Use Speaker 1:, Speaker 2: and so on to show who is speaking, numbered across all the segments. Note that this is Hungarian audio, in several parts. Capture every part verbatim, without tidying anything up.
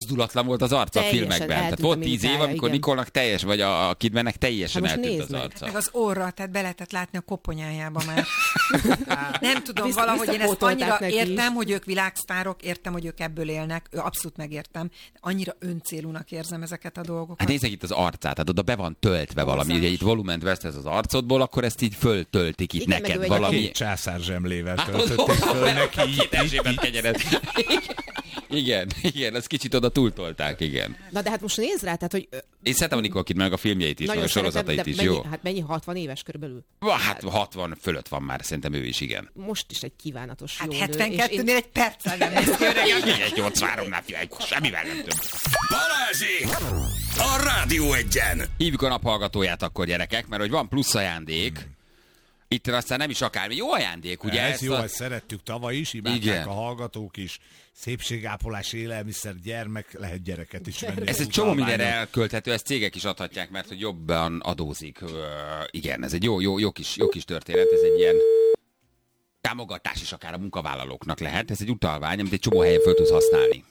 Speaker 1: mozdulatlan volt az arca a filmekben. Tehát volt tíz év, amikor igen. Nicolenak teljes, vagy a, a Kidmannek teljesen hát eltűnt az arca.
Speaker 2: Meg az orra, tehát be lehetett látni a koponyájába már. Nem tudom, Visz, valahogy én ezt annyira értem, is. Hogy ők világsztárok, értem, hogy ők ebből élnek, abszolút megértem. Annyira öncélúnak érzem ezeket a dolgokat.
Speaker 1: Hát nézzek itt az arcát, tehát oda be van töltve valami, ugye itt volument vesztesz az arcodból, akkor ezt így föltöltik itt igen, neked valami.
Speaker 3: Két császár zsemlével töltötték föl neki.
Speaker 1: Két Erzsébet kenyered. Igen, igen, ezt kicsit oda túltolták, igen.
Speaker 4: Na de hát most nézd rá, tehát, hogy...
Speaker 1: Én szeretem a Nicole Kidman, meg a filmjeit is, meg a sorozatait is,
Speaker 4: mennyi,
Speaker 1: jó?
Speaker 4: Hát mennyi, hatvan éves körülbelül?
Speaker 1: Hát hatvan fölött van már, szerintem ő is, igen.
Speaker 4: Most is egy kívánatos
Speaker 2: hát
Speaker 4: jó
Speaker 2: hetvenkettőnél én... egy perccel nem lesz ki öreg.
Speaker 1: egy nyolcvanháromnál figyelj, semmivel nem több.
Speaker 5: Balázsék! A Rádió Egyen!
Speaker 1: Hívjuk a naphallgatóját akkor, gyerekek, mert hogy van plusz ajándék. Hmm. Itt aztán nem is akármi. Jó ajándék, ugye?
Speaker 3: Ez
Speaker 1: ezt
Speaker 3: jó,
Speaker 1: a...
Speaker 3: ezt szerettük tavaly is, imádták a hallgatók is. Szépségápolás, élelmiszer, gyermek, lehet gyereket is venni.
Speaker 1: Ez egy csomó mindenre elkölthető, ezt cégek is adhatják, mert hogy jobban adózik. Uh, igen, ez egy jó, jó, jó, kis, jó kis történet, ez egy ilyen támogatás is akár a munkavállalóknak lehet. Ez egy utalvány, amit egy csomó helyen föl tudsz használni.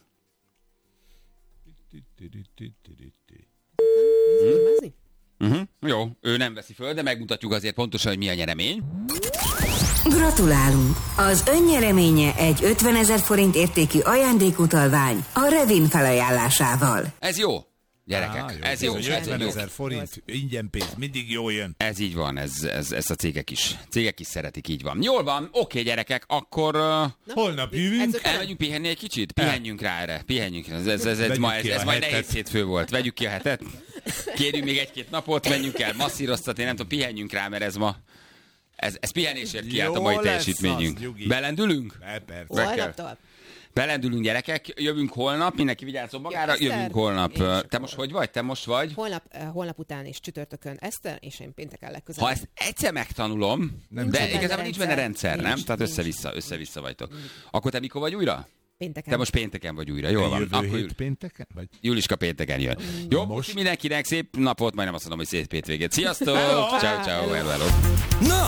Speaker 4: Hmm?
Speaker 1: Uh-huh. Jó, ő nem veszi föl, de megmutatjuk azért pontosan, hogy mi a nyeremény.
Speaker 6: Gratulálunk! Az önnyereménye egy ötvenezer forint értékű ajándékutalvány a Revin felajánlásával.
Speaker 1: Ez jó, gyerekek, Á, jó. ez jó.
Speaker 3: Ez ötvenezer forint, ingyen pénz, mindig jó jön.
Speaker 1: Ez így van, ez, ez, ez a cégek is. Cégek is szeretik, így van. Jól van, oké gyerekek, akkor... Uh,
Speaker 3: holnap jövünk.
Speaker 1: Elmegyünk pihenni egy kicsit? Pihenjünk rá erre, pihenjünk. Ez, ez, ez, ez, ma, ez, ez majd nehéz hétfő volt. Vegyük ki a hetet. Kérjünk még egy-két napot, menjünk el masszíroztatni, nem tudom, pihenjünk rá, mert ez ma... Ez, ez pihenésért kiállt a mai teljesítményünk. Az, Belendülünk?
Speaker 4: Holnaptól.
Speaker 1: Belendülünk, gyerekek, jövünk holnap, mindenki vigyázzon magára,
Speaker 4: Eszter,
Speaker 1: jövünk holnap. Te most holnap. hogy vagy? Te most vagy?
Speaker 4: Holnap, holnap után is csütörtökön Eszter, és én pénteken legközelebb.
Speaker 1: Ha ezt egyszer megtanulom, nem de igazából nincs benne rendszer, nincs, nem? Nincs, Tehát össze-vissza, össze-vissza vagytok. Nincs. Akkor te mikor vagy újra?
Speaker 4: Pénteken.
Speaker 1: Te most pénteken vagy újra, jól van.
Speaker 3: Jövő
Speaker 1: Akkor
Speaker 3: hét pénteken? Vagy?
Speaker 1: Juliska pénteken jön. Mm. Jó, most mindenkinek szép napot, majdnem azt mondom, hogy szép hétvégét. Sziasztok! Ciao, ciao, hello, hello.
Speaker 5: Na,